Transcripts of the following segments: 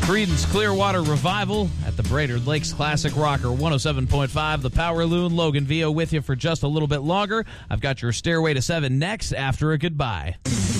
Creedence Clearwater Revival at the Brainerd Lakes Classic Rocker 107.5. The Power Loon, Logan Vio with you for just a little bit longer. I've got your Stairway to 7 next after a goodbye.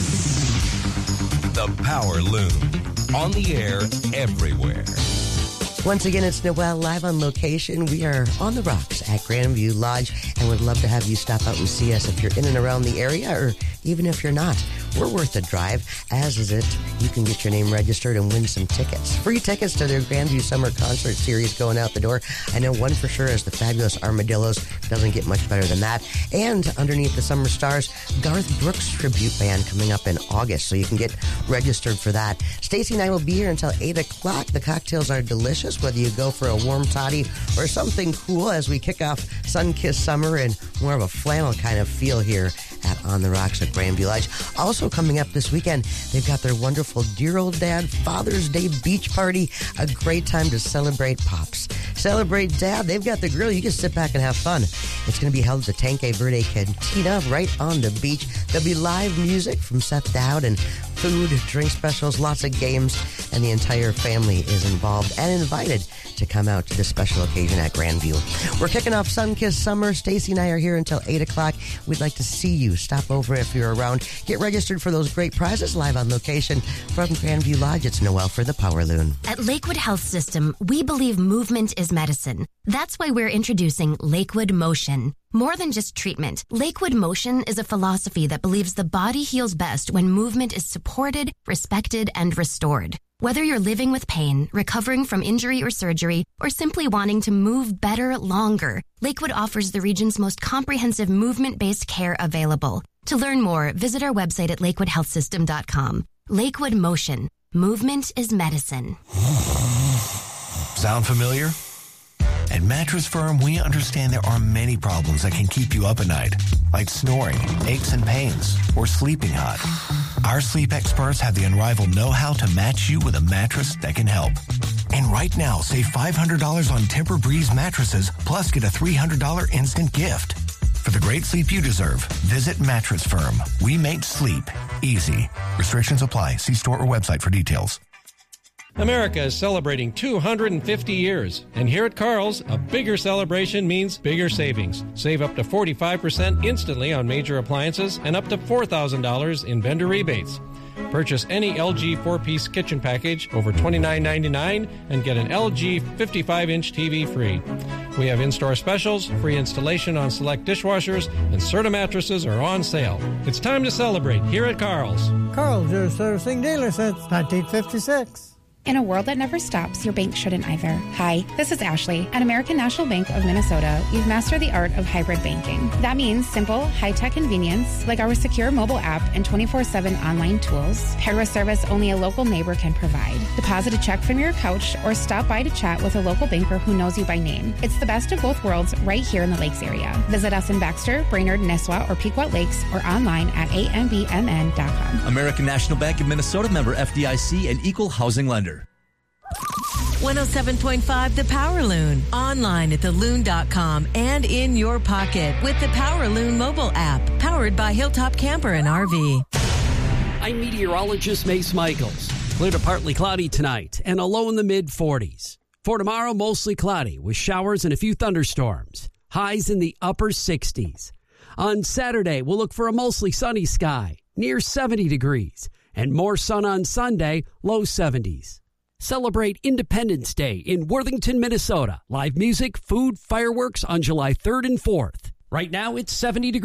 The Power Loon, on the air everywhere. Once again, it's Noel live on location. We are on the rocks at Grandview Lodge and would love to have you stop out and see us if you're in and around the area, or even if you're not. We're worth a drive, as is it. You can get your name registered and win some tickets. Free tickets to their Grandview Summer Concert Series going out the door. I know one for sure is the Fabulous Armadillos. Doesn't get much better than that. And underneath the summer stars, Garth Brooks Tribute Band coming up in August, so you can get registered for that. Stacy and I will be here until 8 o'clock. The cocktails are delicious, whether you go for a warm toddy or something cool as we kick off Sun-Kissed Summer and more of a flannel kind of feel here at On the Rocks at Grandview Lodge. Also coming up this weekend, they've got their wonderful Dear Old Dad Father's Day Beach Party, a great time to celebrate Pops. Celebrate Dad. They've got the grill. You can sit back and have fun. It's going to be held at the Tanque Verde Cantina right on the beach. There'll be live music from Seth Dowd and food, drink specials, lots of games, and the entire family is involved and invited to come out to this special occasion at Grandview. We're kicking off Sun-Kissed Summer. Stacy and I are here until 8 o'clock. We'd like to see you. Stop over if you're around. Get registered for those great prizes live on location from Grandview Lodge. It's Noel for the Power Loon. At Lakewood Health System, we believe movement is medicine. That's why we're introducing Lakewood Motion. More than just treatment, Lakewood Motion is a philosophy that believes the body heals best when movement is supported, respected, and restored. Whether you're living with pain, recovering from injury or surgery, or simply wanting to move better longer, Lakewood offers the region's most comprehensive movement-based care available. To learn more, visit our website at lakewoodhealthsystem.com. Lakewood Motion. Movement is medicine. Sound familiar? At Mattress Firm, we understand there are many problems that can keep you up at night, like snoring, aches and pains, or sleeping hot. Our sleep experts have the unrivaled know-how to match you with a mattress that can help. And right now, save $500 on Tempur-Breeze mattresses, plus get a $300 instant gift. For the great sleep you deserve, visit Mattress Firm. We make sleep easy. Restrictions apply. See store or website for details. America is celebrating 250 years, and here at Carl's, a bigger celebration means bigger savings. Save up to 45% instantly on major appliances and up to $4,000 in vendor rebates. Purchase any LG 4-piece kitchen package over $29.99 and get an LG 55-inch TV free. We have in-store specials, free installation on select dishwashers, and Serta mattresses are on sale. It's time to celebrate here at Carl's. Carl's, your servicing dealer since 1956. In a world that never stops, your bank shouldn't either. Hi, this is Ashley. At American National Bank of Minnesota, we've mastered the art of hybrid banking. That means simple, high-tech convenience, like our secure mobile app and 24/7 online tools, paired with service only a local neighbor can provide. Deposit a check from your couch or stop by to chat with a local banker who knows you by name. It's the best of both worlds right here in the Lakes area. Visit us in Baxter, Brainerd, Nisswa, or Pequot Lakes, or online at ambmn.com. American National Bank of Minnesota, member FDIC, and equal housing lender. 107.5 The Power Loon. Online at theloon.com and in your pocket with the Power Loon mobile app. Powered by Hilltop Camper and RV. I'm meteorologist Mace Michaels. Clear to partly cloudy tonight and a low in the mid-40s. For tomorrow, mostly cloudy with showers and a few thunderstorms. Highs in the upper 60s. On Saturday, we'll look for a mostly sunny sky, near 70 degrees. And more sun on Sunday, low 70s. Celebrate Independence Day in Worthington, Minnesota. Live music, food, fireworks on July 3rd and 4th. Right now, it's 70 degrees.